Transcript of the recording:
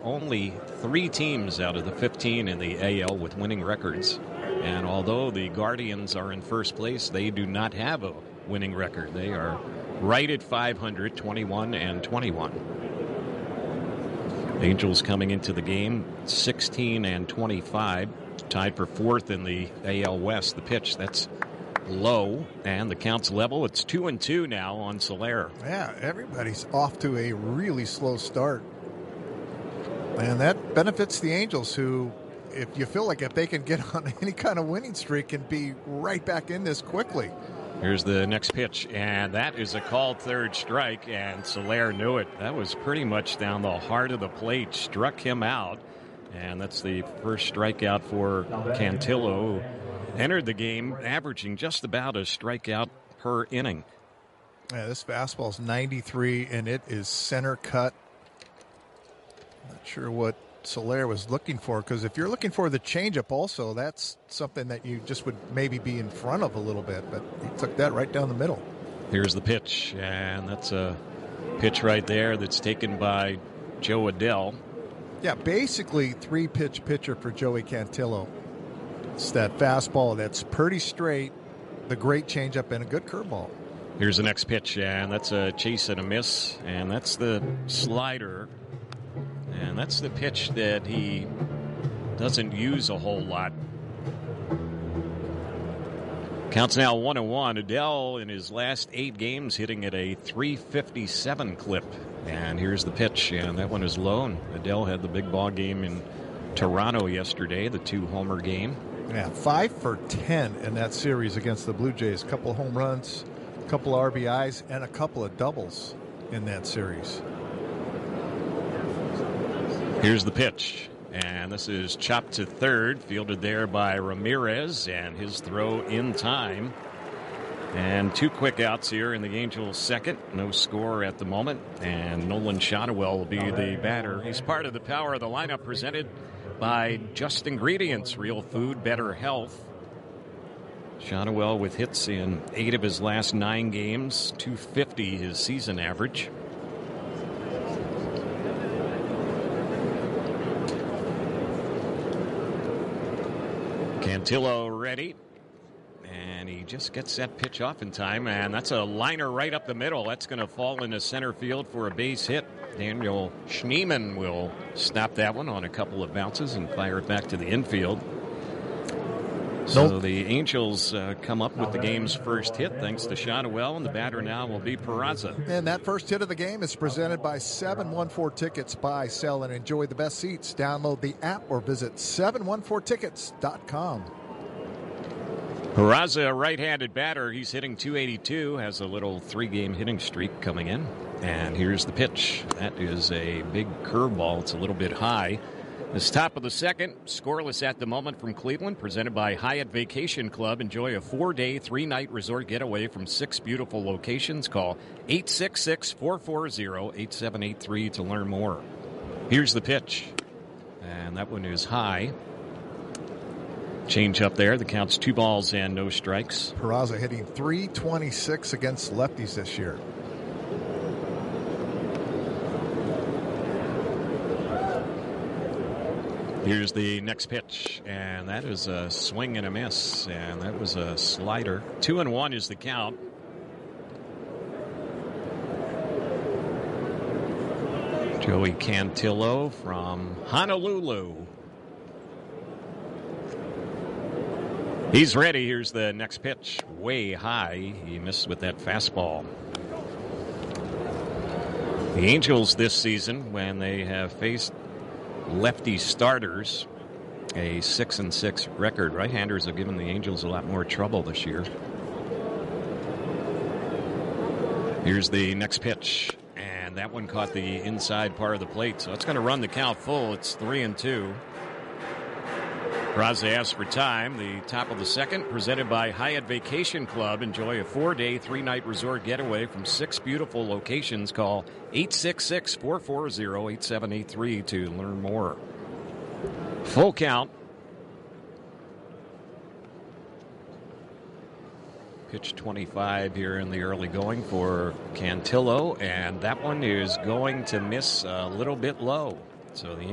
only 3 teams out of the 15 in the AL with winning records. And although the Guardians are in first place, they do not have a winning record. They are right at 500, 21-21. Angels coming into the game 16-25, tied for 4th in the AL West. The pitch, that's low, and the count's level. It's 2-2 now on Soler. Yeah, everybody's off to a really slow start. And that benefits the Angels, who, if you feel like if they can get on any kind of winning streak, can be right back in this quickly. Here's the next pitch, and that is a called third strike, and Soler knew it. That was pretty much down the heart of the plate, struck him out, and that's the first strikeout for Cantillo, who entered the game averaging just about a strikeout per inning. Yeah, this fastball's 93, and it is center cut. Not sure what Soler was looking for, because if you're looking for the changeup also, that's something that you just would maybe be in front of a little bit, but he took that right down the middle. Here's the pitch, and that's a pitch right there that's taken by Joe Adell. Yeah, basically 3-pitch pitcher for Joey Cantillo. It's that fastball that's pretty straight, the great changeup, and a good curveball. Here's the next pitch, and that's a chase and a miss, and that's the slider. And that's the pitch that he doesn't use a whole lot. Counts now 1-1. Adell in his last 8 games hitting at a .357 clip. And here's the pitch, and that one is low. And Adell had the big ball game in Toronto yesterday, the 2-homer game. Yeah, 5 for 10 in that series against the Blue Jays. A couple of home runs, a couple of RBIs, and a couple of doubles in that series. Here's the pitch, and this is chopped to third, fielded there by Ramirez, and his throw in time. And 2 quick outs here in the Angels' second. No score at the moment, and Nolan Shotwell will be the batter. He's part of the Power of the Lineup presented by Just Ingredients, real food, better health. Shotwell with hits in 8 of his last 9 games, .250 his season average. Cantillo ready, and he just gets that pitch off in time, and that's a liner right up the middle. That's going to fall into center field for a base hit. Daniel Schneemann will stop that one on a couple of bounces and fire it back to the infield. So the Angels come up with the game's first hit thanks to Shotwell, and the batter now will be Peraza. And that first hit of the game is presented by 714 Tickets. Buy, sell, and enjoy the best seats. Download the app or visit 714tickets.com. Peraza, a right-handed batter. He's hitting .282, has a little 3-game hitting streak coming in. And here's the pitch. That is a big curveball. It's a little bit high. This top of the second, scoreless at the moment from Cleveland, presented by Hyatt Vacation Club. Enjoy a 4-day, 3-night resort getaway from 6 beautiful locations. Call 866-440-8783 to learn more. Here's the pitch, and that one is high. Change up there. The count's 2 balls and no strikes. Peraza hitting .326 against lefties this year. Here's the next pitch, and that is a swing and a miss, and that was a slider. 2-1 is the count. Joey Cantillo from Honolulu. He's ready. Here's the next pitch. Way high. He missed with that fastball. The Angels this season, when they have faced lefty starters, a 6-6 record. Right-handers have given the Angels a lot more trouble this year. Here's the next pitch, and that one caught the inside part of the plate, so it's going to run the count full. It's 3-2. Peraza asks for time. The top of the second, presented by Hyatt Vacation Club. Enjoy a 4-day, 3-night resort getaway from 6 beautiful locations. Call 866-440-8783 to learn more. Full count. Pitch 25 here in the early going for Cantillo, and that one is going to miss a little bit low. So the